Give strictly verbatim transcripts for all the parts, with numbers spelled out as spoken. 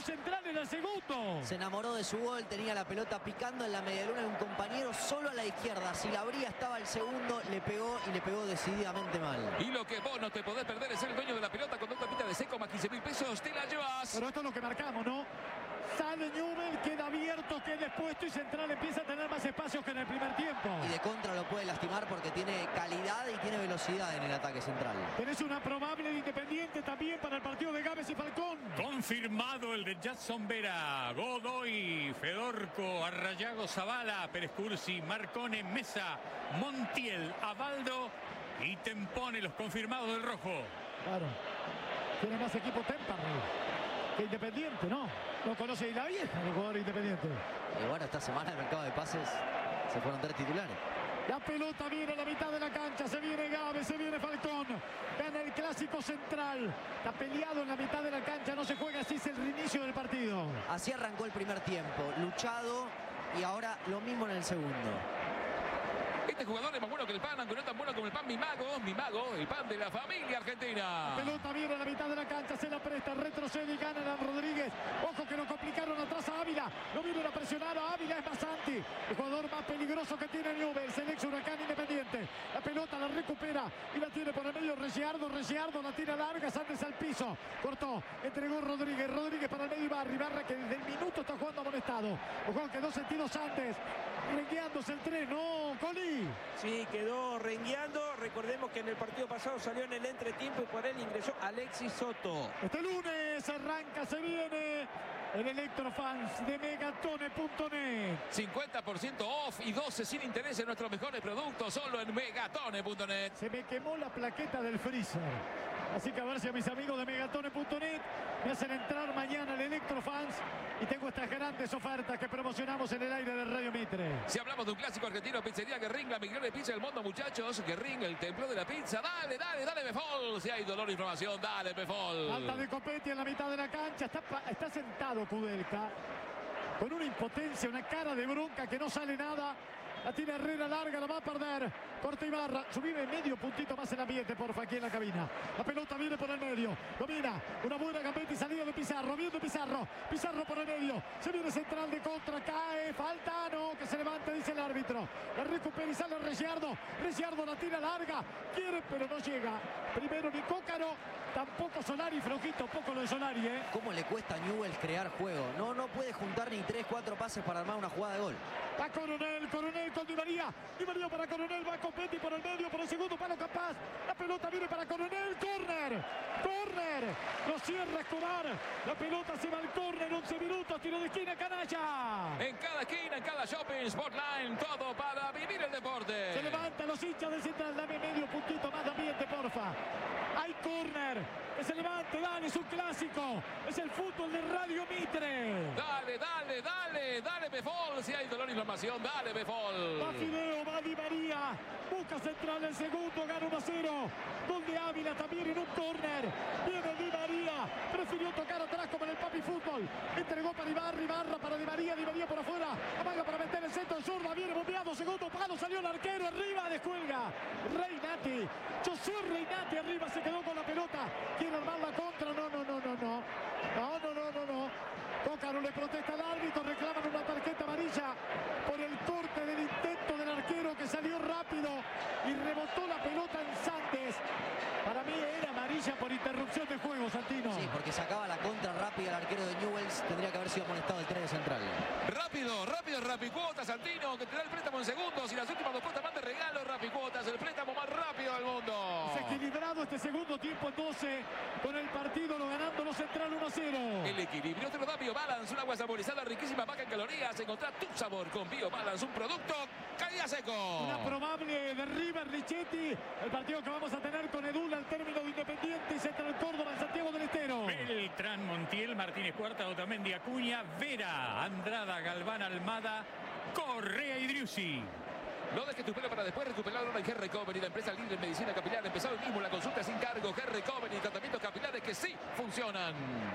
central en el segundo. Se enamoró de su gol, tenía la pelota picando en la medialuna de un compañero solo a la izquierda. Si la abría estaba el segundo, le pegó y le pegó decididamente mal. Y lo que vos no te podés perder es ser el dueño de la pelota con dos tapitas de seco más quince mil pesos. Te la llevas. Pero esto es lo que marcamos, ¿no? Sale Newell, queda abierto, queda expuesto y Central empieza a tener más espacios que en el primer tiempo. Y de contra lo puede lastimar porque tiene calidad y tiene velocidad en el ataque central. Tenés una probable de Independiente también para el partido de Gámez y Falcón. Confirmado el de Jadson Vera, Godoy, Fedorco, Arrayago, Zavala, Pérez Cursi, Marcone, Mesa, Montiel, Abaldo y Tempone, los confirmados del rojo. Claro, tiene más equipo Temperley que Independiente, ¿no? No conoce ni la vieja el jugador Independiente. Y bueno, esta semana el mercado de pases se fueron tres titulares. La pelota viene a la mitad de la cancha, se viene Gámez, se viene Falcón, gana el clásico central, está peleado en la mitad de la cancha, no se juega, así es el reinicio del partido. Así arrancó el primer tiempo, luchado y ahora lo mismo en el segundo. Este jugador es más bueno que el pan, aunque no es tan bueno como el pan Mi Mago. Mi Mago, el pan de la familia argentina. La pelota viene a la mitad de la cancha, se la presta, retrocede y gana a Rodríguez. Ojo que lo complicaron atrás a Ávila. Lo vienen a presionar a Ávila, es Basanti. El jugador más peligroso que tiene Newell. Selección Huracán Independiente. La pelota la recupera y la tiene por el medio Regiardo. Regiardo la tira larga, Santos al piso. Cortó, entregó Rodríguez. Rodríguez para el medio Ibarra. Ibarra que desde el minuto está jugando amonestado. Ojo que dos sentidos antes. Rengueándose el tren, no, Coli. Sí, quedó rengueando. Recordemos que en el partido pasado salió en el entretiempo y por él ingresó Alexis Soto. Este lunes arranca, se viene el Electrofans de Megatone punto net. cincuenta por ciento off y doce sin interés en nuestros mejores productos, solo en Megatone punto net. Se me quemó la plaqueta del freezer. Así que a ver si a mis amigos de Megatone punto net me hacen entrar mañana al Electrofans y tengo estas grandes ofertas que promocionamos en el aire de Radio Mitre. Si hablamos de un clásico argentino, pizzería Guerrín, la mejor pizza del mundo, muchachos. Guerrín, el templo de la pizza. Dale, dale, dale, Befol. Si hay dolor e inflamación, dale, Befol. Falta de Copetti en la mitad de la cancha. Está, está sentado Kudelka con una impotencia, una cara de bronca que no sale nada. La tiene Herrera larga, la va a perder. Corta Ibarra, subime medio puntito más el ambiente, porfa, aquí en la cabina. La pelota viene por el medio. Domina, una buena gambeta y salida de Pizarro. Viendo Pizarro, Pizarro por el medio. Se viene central de contra, cae. Falta, no, que se levante, dice el árbitro. La recupera y sale Regiardo. Regiardo la tira larga. Quiere, pero no llega. Primero ni Cócaro, tampoco Solari, flojito, poco lo de Solari, ¿eh? ¿Cómo le cuesta a Newell crear juego? No, no puede juntar ni tres, cuatro pases para armar una jugada de gol. Va Coronel, Coronel con Di María. Di María para Coronel, va Copetti por el medio, por el segundo palo capaz. La pelota viene para Coronel, córner, córner. Lo cierra Escobar. La pelota se va al córner, once minutos, tiro de esquina, canalla. En cada esquina, en cada shopping, Sportline, todo para vivir el deporte. Se levantan los hinchas del Central, dame medio puntito más de ambiente, porfa. Hay córner. Que se levante, dale, es un clásico. Es el fútbol de Radio Mitre. Dale, dale, dale, dale, Befol. Si hay dolor e inflamación, dale, Befol. Va Fideo, va Di María. Busca Central el segundo, gana uno a cero. Gol de Ávila también en un córner. Viene Di María. Prefirió tocar atrás como en el Papi Fútbol. Entregó para Ibarra, Ibarra para Di María, Di María por afuera. Amaga para meter el centro, zurda, viene bombeado. Segundo palo, salió el arquero, arriba, descuelga. Reinati. José Reinati arriba, se quedó con la pelota. Quiere armar la contra, no, no, no, no, no. No, no, no, no, no. Cócaro le protesta al árbitro, reclaman una tarjeta amarilla por el corte del intento del arquero que salió rápido y rebotó la pelota en Santos. Para mí era amarilla por interrupción de juego, Santino. Sí, porque sacaba la contra rápida al arquero de Newell's. Tendría que haber sido amonestado el tres de Central. Rápido, rápido, Rapicuotas, Santino, que te da el préstamo en segundos. Y las últimas dos cuotas más de regalo, Rapicuotas, el préstamo más rápido del mundo. Es equilibrado este segundo tiempo en doce, con el partido lo ganando los Central uno a cero. El equilibrio te lo da BioBalance, un agua saborizada riquísima, baja en calorías. Encontrá tu sabor con BioBalance, un producto calidad seco. Una probable de River Lichetti. El partido que vamos a tener con Edul al término de Independiente y Central Córdoba en Santiago del Estero. Beltrán, Montiel, Martínez Cuarta, Otamendi, Acuña, Vera, Andrada, Galván, Almada, Correa y Driussi. No dejes tu pelo para después recuperarlo en Hair Recovery, la empresa líder en medicina capilar. Empezó hoy mismo la consulta sin cargo. Hair Recovery, tratamientos capilares que sí funcionan.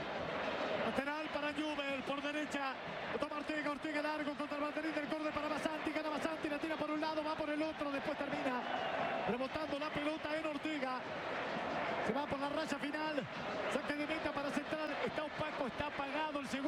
Lateral para Newell, por derecha. Toma Ortega, Ortega largo contra el banderín del córner para Basanti. Gana Basanti, la tira por un lado, va por el otro. Después termina rebotando la pelota en Ortega. Se va por la raya final. Saque de meta para Central. Está opaco, está apagado el segundo.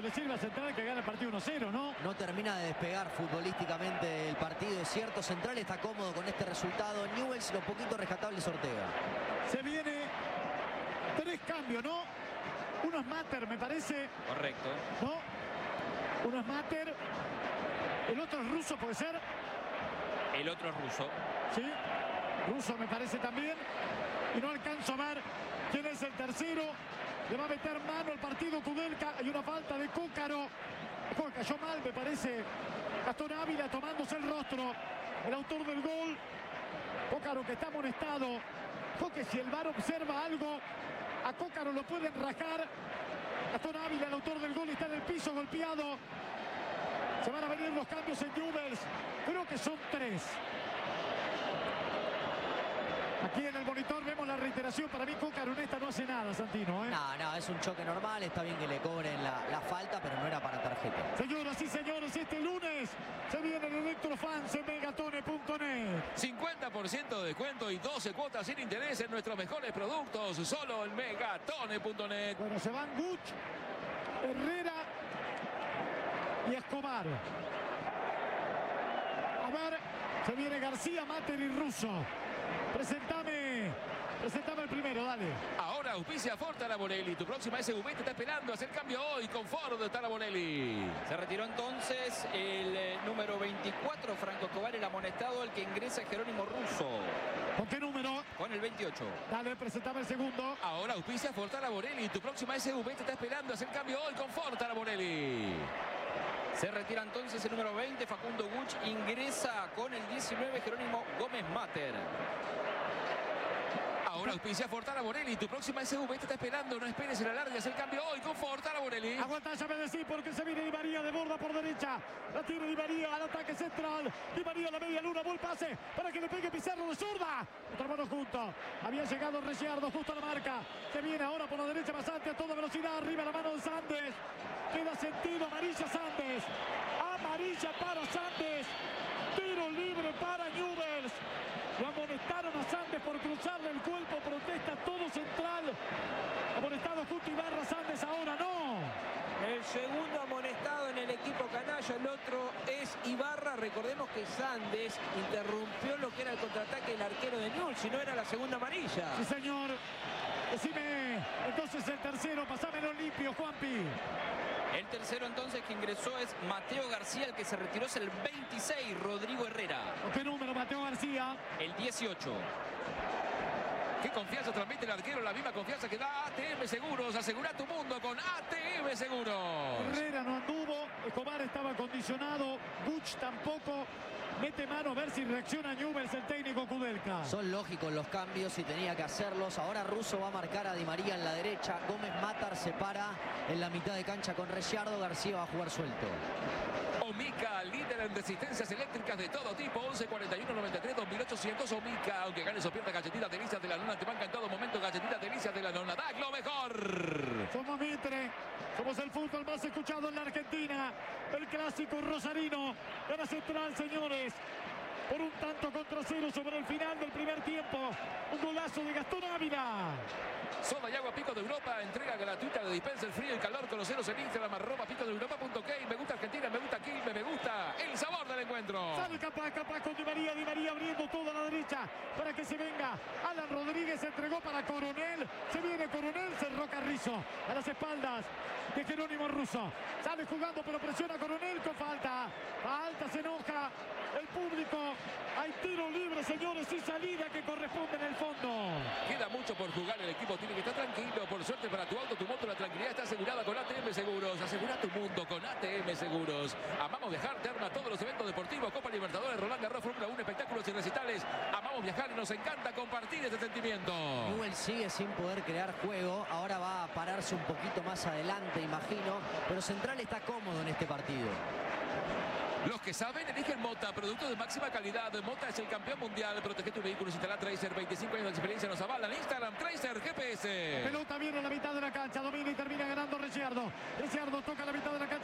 le sirve a Central que gane el partido uno cero, ¿no? No termina de despegar futbolísticamente el partido, es cierto. Central está cómodo con este resultado. Newell's, lo poquito rescatable es Ortega. Se viene tres cambios, ¿no? Uno es Mater, me parece. Correcto. ¿No? Uno es Mater. El otro es Russo, ¿puede ser? El otro es Russo. Sí. Russo me parece también. Y no alcanzo a ver quién es el tercero. Le va a meter mano al partido Kudelka. Hay una falta de Cócaro. Ojo, cayó mal, me parece. Gastón Ávila tomándose el rostro. El autor del gol. Cócaro que está amonestado. Ojo que si el V A R observa algo, a Cócaro lo pueden rajar. Gastón Ávila, el autor del gol, está en el piso golpeado. Se van a venir los cambios en Newell's. Creo que son tres. Aquí en el monitor vemos la reiteración. Para mí Cócaro en esta no hace nada, Santino, ¿eh? No, no, es un choque normal. Está bien que le cobren la, la falta, pero no era para tarjeta. Señoras y señores, este lunes se viene el Electrofans en megatone punto net. cincuenta por ciento de descuento y doce cuotas sin interés en nuestros mejores productos. Solo en megatone punto net. Bueno, se van Guch, Herrera y Escobar. A ver, se viene García, Mater y Russo. Presentame, presentame el primero, dale. Ahora auspicia Ford Tarabonelli. Tu próxima S U V te está esperando. Hacer cambio hoy con Ford Tarabonelli. Se retiró entonces el eh, número veinticuatro, Franco Escobar, el amonestado, el que ingresa Jerónimo Russo. ¿Con qué número? Con el veintiocho. Dale, presentame el segundo. Ahora auspicia Ford Tarabonelli. Tu próxima S U V te está esperando. Hacer cambio hoy con Ford Tarabonelli. Se retira entonces el número veinte, Facundo Guch. Ingresa con el diecinueve, Jerónimo Gómez Mater. Ahora auspicia Ford Tarabonelli. Tu próxima S U V te está esperando. No esperes el alargue. Haz el cambio hoy con Ford Tarabonelli. Aguanta, ya me decís, porque se viene Di María de borda por derecha. La tiene Di María al ataque central. Di María a la media luna. Buen pase para que le pegue Pizarro de zurda. Otra mano junto. Había llegado Ricciardo justo a la marca. Se viene ahora por la derecha Basante a toda velocidad. Arriba la mano de Sandes. Queda sentido. Amarilla Sandes. Amarilla para Sandes. Tiro libre para Newell's. Lo amonestaron a Sandes por cruzarle el cuerpo. Protesta todo Central. Amonestado junto Ibarra. Sandes ahora no. El segundo amonestado en el equipo canalla, el otro es Ibarra. Recordemos que Sandes interrumpió lo que era el contraataque del arquero de Newell's, si no era la segunda amarilla. Sí, señor. Decime, entonces el tercero, pasámelo limpio, Juanpi. El tercero entonces que ingresó es Mateo García, el que se retiró es el veintiséis, Rodrigo Herrera. ¿Con qué número, Mateo García? El dieciocho. Qué confianza transmite el arquero, la misma confianza que da A T M Seguros. Asegura tu mundo con A T M Seguros. Herrera no anduvo, Escobar estaba condicionado, Guch tampoco. Mete mano a ver si reacciona Newell's, el técnico Kudelka. Son lógicos los cambios y tenía que hacerlos. Ahora Russo va a marcar a Di María en la derecha. Gómez Matar se para en la mitad de cancha con Ricciardo. García va a jugar suelto. Omica, líder en resistencias eléctricas de todo tipo. once cuarenta y uno noventa y tres dos mil ochocientos. Omica, aunque ganes o pierdas, galletitas delicias de la nona te banca en todo momento. Galletitas delicias de la nona. ¡Da lo mejor! Somos Mitre, somos el fútbol más escuchado en la Argentina. El clásico rosarino. Gana Central, señores. Por un tanto contra cero sobre el final del primer tiempo. Un golazo de Gastón Ávila. Soda y agua Pico de Europa, entrega gratuita de dispensa el frío y calor. Conoceros en Instagram, arroba pico de europa punto k. Me gusta Argentina, me gusta Quilmes, me gusta el sabor del encuentro. Sale capaz, capaz con Di María, Di María abriendo toda la derecha para que se venga. Alan Rodríguez entregó para Coronel. Se viene Coronel, cerró Carrizo a las espaldas de Jerónimo Russo. Sale jugando, pero presiona Coronel con falta. Falta, se enoja el público. Hay tiro libre, señores, y salida que corresponde en el fondo. Queda mucho por jugar, el equipo tiene que estar tranquilo. Por suerte para tu auto, tu moto, la tranquilidad está asegurada con A T M Seguros. Asegura tu mundo con A T M Seguros. Amamos viajar, te arma todos los eventos deportivos, Copa Libertadores, Roland Garros, Fórmula uno, espectáculos y recitales. Amamos viajar y nos encanta compartir este sentimiento. Newell's sigue sin poder crear juego. Ahora va a pararse un poquito más adelante, imagino. Pero Central está cómodo en este partido. Los que saben eligen Mota, producto de máxima calidad. Mota es el campeón mundial. Protege tu vehículo, instala Tracer. veinticinco años de experiencia nos avalan. Instagram Tracer G P S. Pelota viene a la mitad de la cancha. Domina y termina ganando Ricciardo. Ricciardo toca la mitad de la cancha.